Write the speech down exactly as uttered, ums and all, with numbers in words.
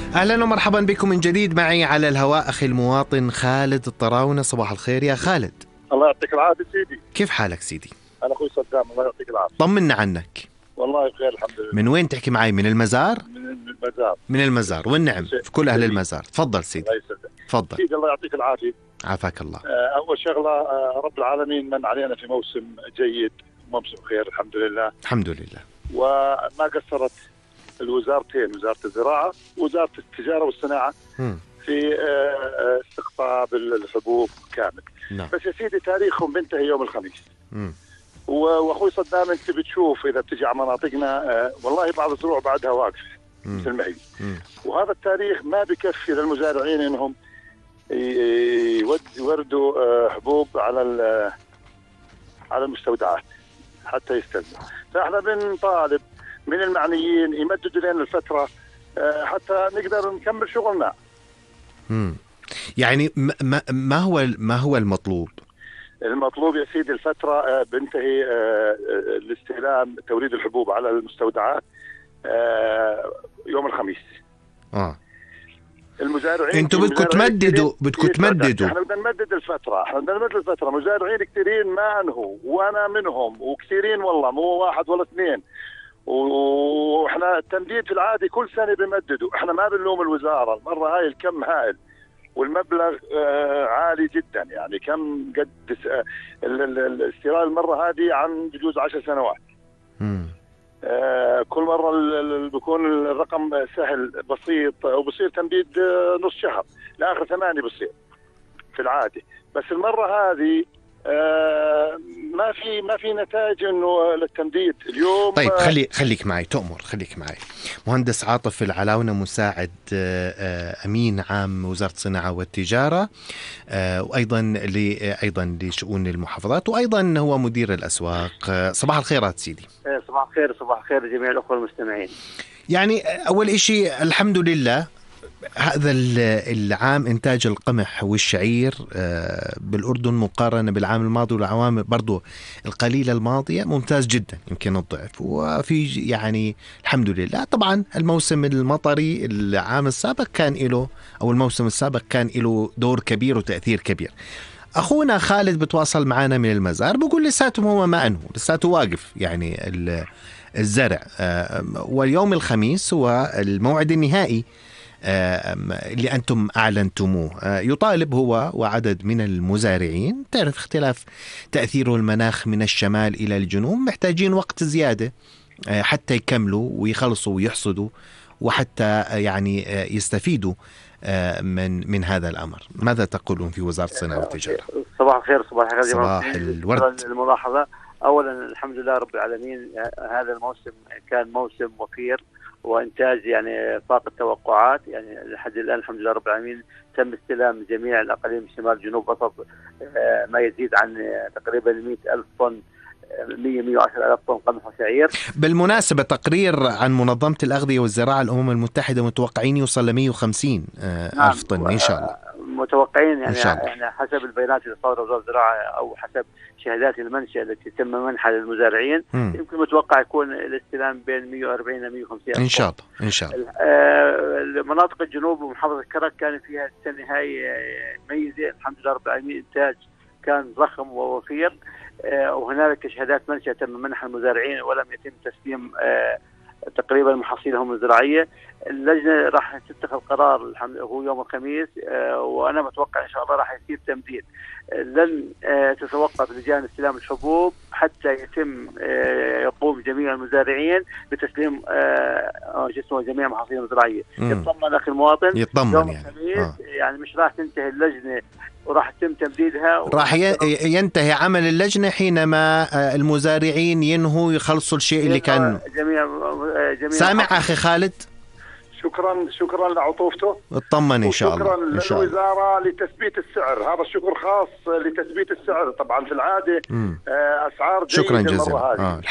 أهلا ومرحبا بكم من جديد. معي على الهواء أخي المواطن خالد الطراونة. صباح الخير يا خالد. الله يعطيك العافية سيدي. كيف حالك سيدي؟ أنا أخوي صدام، الله يعطيك العافية. طمنا عنك. والله بخير الحمد لله. من وين تحكي معي؟ من المزار؟ من المزار. من المزار والنعم في كل أهل المزار. تفضل سيدي. الله يسعدك. تفضل سيدي الله يعطيك العافية. عافاك الله. أول شغلة رب العالمين من علينا في موسم جيد، موسم خير الحمد لله. الحمد لله. وما قصرت الوزارتين، وزارة الزراعة ووزارة التجارة والصناعة م. في استقطاب الحبوب كامل. نعم. بس يا سيدي تاريخهم بينتهي يوم الخميس. م. واخوي صدام انت بتشوف اذا بتجي على مناطقنا آه والله بعض الزروع بعدها واقفه مثل ما هي، وهذا التاريخ ما بكفي للمزارعين انهم يوردوا آه حبوب على على المستودعات حتى يستلموا. فاحنا بنطالب من المعنيين يمددوا لنا الفتره آه حتى نقدر نكمل شغلنا. امم يعني ما ما هو ما هو المطلوب؟ المطلوب يا سيدي الفترة بنتهي الاستلام توريد الحبوب على المستودعات يوم الخميس. اه المزارعين انتوا بدكم تمددوا بدكم تمددوا احنا بدنا نمدد الفترة، احنا بدنا نمدد الفترة. مزارعين كثيرين ما انهوا وانا منهم، وكثيرين والله مو واحد ولا اثنين، واحنا التمديد في العادي كل سنة بمددوا. احنا ما بنلوم الوزارة، المرة هاي الكم هائل والمبلغ آه عالي جدا. يعني كم قد الاستيراد المرة هذه عن بجوز عشر سنوات. آه كل مرة بيكون الرقم سهل بسيط، وبصير تمديد آه نص شهر لآخر ثمانية بصير في العادي. بس المرة هذه آه ما في ما في نتائج انه للتمديد اليوم. طيب خلي خليك معي تؤمر خليك معي. مهندس عاطف العلاونة مساعد امين عام وزارة الصناعة والتجارة، وايضا ل ايضا لشؤون المحافظات، وايضا هو مدير الاسواق. صباح الخيرات سيدي. صباح الخير. صباح الخير لجميع الاخوة المستمعين. يعني اول شيء الحمد لله هذا العام إنتاج القمح والشعير بالأردن مقارنة بالعام الماضي والعوام برضو القليلة الماضية ممتاز جدا، يمكن الضعف. وفي يعني الحمد لله. طبعا الموسم المطري العام السابق كان له أو الموسم السابق كان له دور كبير وتأثير كبير. أخونا خالد بتواصل معنا من المزار بقول لساتهم هو ما أنهوا، لساته واقف يعني الزرع. واليوم الخميس هو الموعد النهائي اللي أنتم أعلنتموه. يطالب هو وعدد من المزارعين، تعرف اختلاف تأثيره المناخ من الشمال إلى الجنوب، محتاجين وقت زيادة حتى يكملوا ويخلصوا ويحصدوا وحتى يعني يستفيدوا من من هذا الأمر. ماذا تقولون في وزارة الصناعة والتجارة؟ صباح الخير. صباح الخير. صباح الورد. الملاحظة أولا الحمد لله رب العالمين، هذا الموسم كان موسم وفير وإنتاج يعني فاق التوقعات. يعني لحد الآن الحمد لله رب العالمين تم استلام جميع الأقاليم شمال جنوب وسط ما يزيد عن تقريبا مئة ألف طن، مئة مئة وعشرة ألف طن قمح وشعير. بالمناسبة تقرير عن منظمة الأغذية والزراعة الأمم المتحدة متوقعين يوصل ل مئة وخمسين ألف طن إن شاء الله. متوقعين يعني, يعني حسب البيانات اللي صادرها وزارة الزراعة أو حسب شهادات المنشأ التي تم منحها للمزارعين، م. يمكن متوقع يكون الاستلام بين مئة وأربعين إلى مئة وخمسين إن شاء الله إن شاء الله. مناطق الجنوب ومحافظة كرك كان فيها السنة هاي ميزة الحمد لله رب العالمين، إنتاج كان ضخم ووفير، وهنالك شهادات منشأ تم منحها المزارعين ولم يتم تسليم تقريبا محاصيلهم الزراعية. اللجنة راح تتخذ قرار هو يوم الخميس، وأنا متوقع إن شاء الله راح يصير تمديد. لن تتوقف لجان استلام الحبوب حتى يتم يقوم جميع المزارعين بتسليم جسمه جميع محاصيلهم الزراعية. يطمن أخي المواطن يطمن يوم يعني. الخميس آه. يعني مش راح تنتهي اللجنة وراح يتم تمديدها، راح ينتهي عمل اللجنة حينما المزارعين ينهوا يخلصوا الشيء اللي كان جميع جميع سامع أخي خالد. شكرا شكرا لعطوفته. اطمن ان شاء الله. شكرا للوزاره لتثبيت السعر، هذا الشكر خاص لتثبيت السعر. طبعا في العاده اسعار جيده شكرا جزيلا.